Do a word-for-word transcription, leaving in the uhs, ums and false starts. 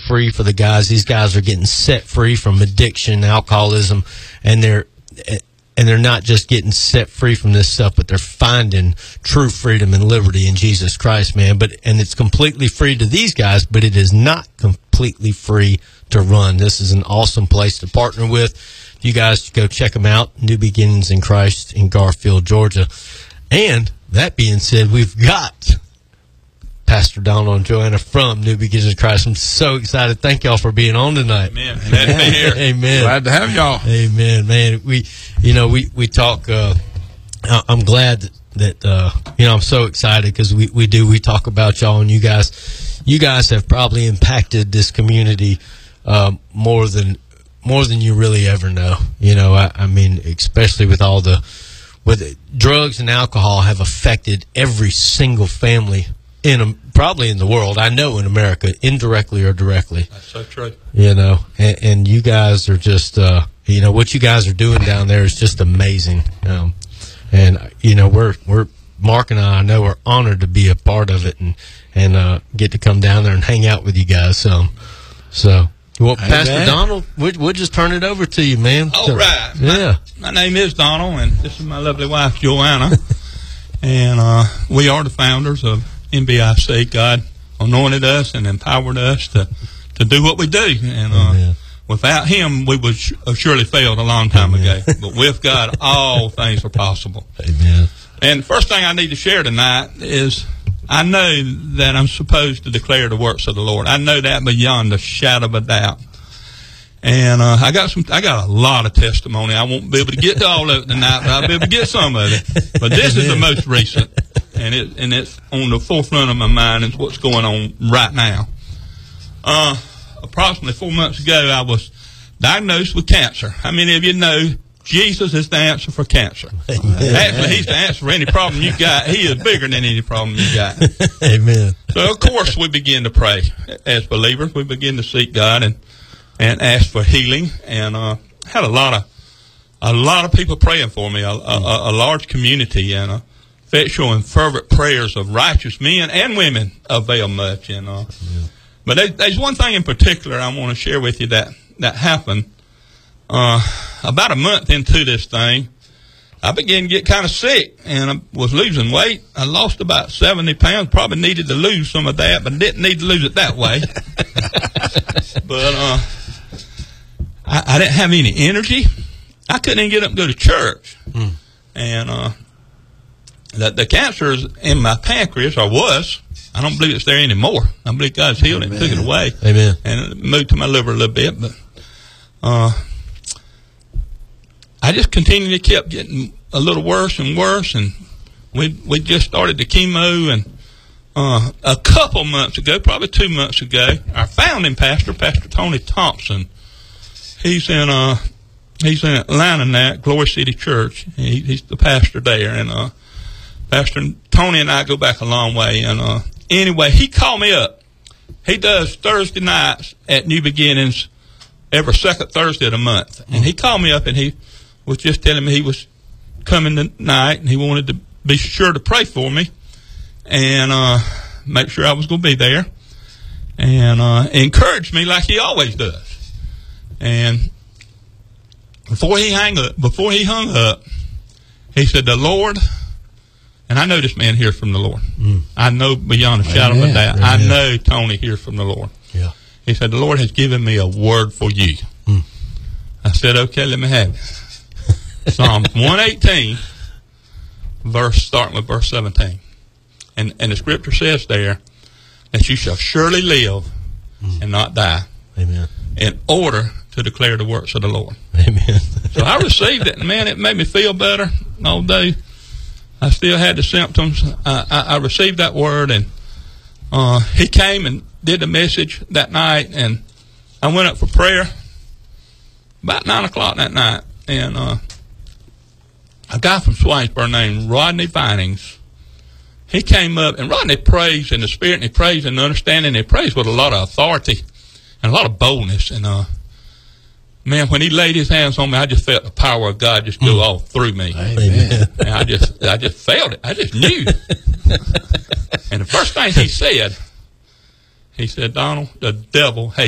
free for the guys. These guys are getting set free from addiction, alcoholism, and they're and they're not just getting set free from this stuff, but they're finding true freedom and liberty in Jesus Christ, man. But and it's completely free to these guys, but it is not completely free to run. This is an awesome place to partner with. You guys go check them out. New Beginnings in Christ in Garfield, Georgia. And that being said, we've got Pastor Donald and Joanna from New Beginnings in Christ. I'm so excited. Thank y'all for being on tonight. Amen. Glad to be here. Amen. Glad to have y'all. Amen, man. We, you know, we we talk. Uh, I'm glad that uh, you know. I'm so excited because we we do. We talk about y'all, and you guys, you guys have probably impacted this community um, more than more than you really ever know. You know, I, I mean, especially with all the with drugs and alcohol have affected every single family in a, probably in the world. I know in America, indirectly or directly. That's so true. You know, and, and you guys are just, uh, you know, what you guys are doing down there is just amazing. Um, and you know, we're we're Mark and I, I know, are honored to be a part of it and and uh, get to come down there and hang out with you guys. So, so well, Amen. Pastor Donald, we, we'll just turn it over to you, man. All so, right. Yeah. My, my name is Donald, and this is my lovely wife, Joanna. And uh, we are the founders of N B I C. God anointed us and empowered us to, to do what we do. And uh, without Him, we would sh- have surely failed a long time Amen. ago. But with God, all things are possible. Amen. And the first thing I need to share tonight is I know that I'm supposed to declare the works of the Lord. I know that beyond a shadow of a doubt. And uh, I got some. I got a lot of testimony. I won't be able to get to all of it tonight, but I'll be able to get some of it. But this is the most recent, and it and it's on the forefront of my mind. Is what's going on right now. Uh, approximately four months ago, I was diagnosed with cancer. How many of you know Jesus is the answer for cancer? Amen. Actually, He's the answer for any problem you got. He is bigger than any problem you got. Amen. So, of course, we begin to pray as believers. We begin to seek God and. and asked for healing, and uh, had a lot of a lot of people praying for me, a, a, a large community, and uh, effectual and fervent prayers of righteous men and women avail much. And uh, yeah. But there, there's one thing in particular I want to share with you that that happened uh, about a month into this thing. I began to get kind of sick, and I was losing weight. I lost about seventy pounds. Probably needed to lose some of that, but didn't need to lose it that way. But uh, I, I didn't have any energy. I couldn't even get up and go to church. Mm. And uh, the, the cancer is in my pancreas, or was. I don't believe it's there anymore. I believe God's healed it and took it away. Amen. And it moved to my liver a little bit. But uh, I just continually kept getting a little worse and worse. And we we just started the chemo. And uh, a couple months ago, probably two months ago, our founding pastor, Pastor Tony Thompson, he's in uh he's in Atlanta now, Glory City Church. He, he's the pastor there, and uh, Pastor Tony and I go back a long way. And uh, anyway, he called me up. He does Thursday nights at New Beginnings every second Thursday of the month, and he called me up and he was just telling me he was coming tonight and he wanted to be sure to pray for me and uh, make sure I was going to be there, and uh, encouraged me like he always does. And before he hung up, before he hung up, he said, "The Lord," and I know this man hears from the Lord. Mm. I know beyond a shadow Amen. of a doubt. Amen. I know Tony hears from the Lord. Yeah. He said, "The Lord has given me a word for you." Mm. I said, "Okay, let me have it." Psalm one eighteen, verse starting with verse seventeen, and and the scripture says there that you shall surely live mm. and not die. Amen. In order to declare the works of the Lord. Amen. So I received it, and man, it made me feel better. Although I still had the symptoms, I, I, I received that word, and uh, he came and did the message that night, and I went up for prayer about nine o'clock that night, and uh, a guy from Swainsboro named Rodney Vinings, he came up, and Rodney prays in the spirit, and he prays in the understanding, and he prays with a lot of authority and a lot of boldness, and uh, man, when he laid his hands on me, I just felt the power of God just go mm. all through me. Amen. And I just, I just felt it. I just knew. And the first thing he said, he said, "Donald, the devil hates